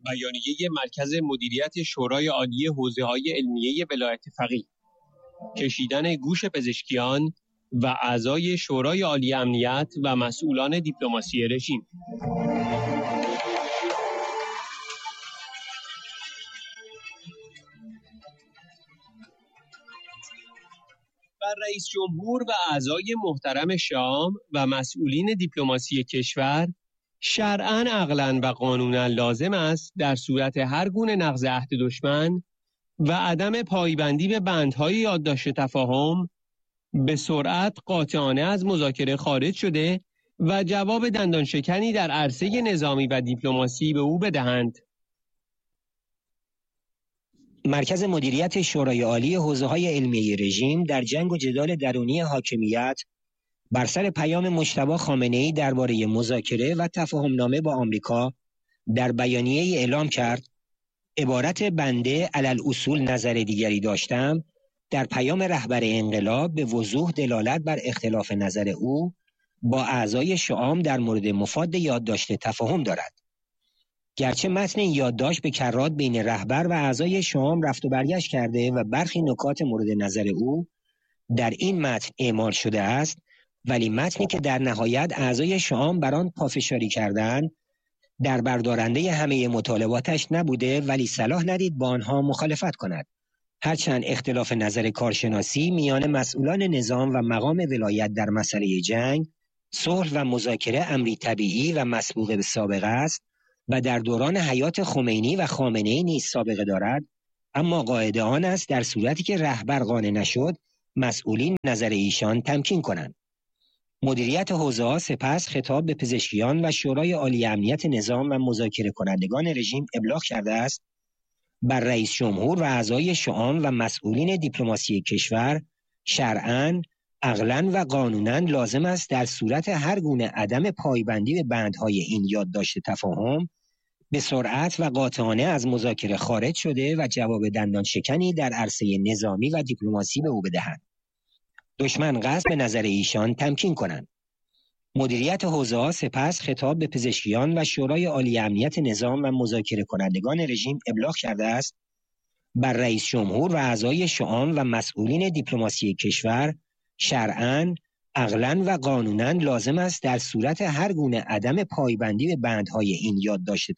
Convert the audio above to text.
بیانیه مرکز مدیریت شورای عالی حوزه‌های علمیه ولایت فقیه، کشیدن گوش پزشکیان و اعضای شورای عالی امنیت و مسئولان دیپلماسی رژیم. بر رئیس جمهور و اعضای محترم شام و مسئولین دیپلماسی کشور شرعاً، عقلاً و قانوناً لازم است در صورت هر گونه نقض عهد دشمن و عدم پایبندی به بندهای یادداشت تفاهم به سرعت قاطعانه از مذاکره خارج شده و جواب دندانشکنی در عرصه نظامی و دیپلماسی به او بدهند. مرکز مدیریت شورای عالی حوزه‌های علمیه رژیم در جنگ و جدال درونی حاکمیت بر سر پیام مجتبی خامنه‌ای درباره مذاکره و تفاهم‌نامه با آمریکا در بیانیه‌ای اعلام کرد: عبارت بنده علل اصول نظر دیگری داشتم در پیام رهبر انقلاب به وضوح دلالت بر اختلاف نظر او با اعضای شعام در مورد مفاد یادداشت تفاهم دارد. گرچه متن این یادداشت به کرات بین رهبر و اعضای شعام رفت و برگشت کرده و برخی نکات مورد نظر او در این متن اعمال شده است، ولی متنی که در نهایت اعضای شعام بر آن پافشاری کردند در بردارنده همه مطالباتش نبوده، ولی صلاح ندید با آنها مخالفت کند. هرچند اختلاف نظر کارشناسی میان مسئولان نظام و مقام ولایت در مسئله جنگ، صلح و مذاکره امری طبیعی و مسبوق به سابقه است و در دوران حیات خمینی و خامنه‌ای نیز سابقه دارد، اما قاعده آن است در صورتی که رهبر قانع نشد، مسئولین نظر ایشان تمکین کنند. مدیریت حوزه‌ها سپس خطاب به پزشکیان و شورای عالی امنیت نظام و مذاکره کنندگان رژیم ابلاغ کرده است: بر رئیس جمهور و اعضای شعام و مسئولین دیپلماسی کشور شرعاً، عقلاً و قانوناً لازم است در صورت هر گونه عدم پایبندی به بندهای این یادداشت تفاهم به سرعت و قاطعانه از مذاکره خارج شده و جواب دندان شکنی در عرصه نظامی و دیپلماسی به او بدهند. دشمن قصد به نظر ایشان تمکین کنند. مدیریت حوزه‌ها سپس خطاب به پزشکیان و شورای عالی امنیت نظام و مذاکره کنندگان رژیم ابلاغ کرده است: بر رئیس جمهور و اعضای شعام و مسئولین دیپلماسی کشور شرعاً، عقلاً و قانوناً لازم است در صورت هر گونه عدم پایبندی به بندهای این یادداشت